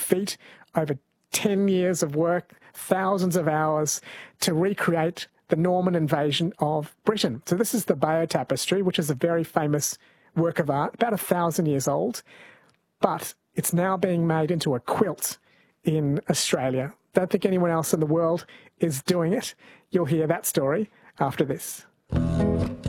feat over 10 years of work, thousands of hours to recreate the Norman invasion of Britain. So this is the Bayeux Tapestry, which is a very famous work of art, about 1,000 years old, but it's now being made into a quilt in Australia. Don't think anyone else in the world is doing it. You'll hear that story after this.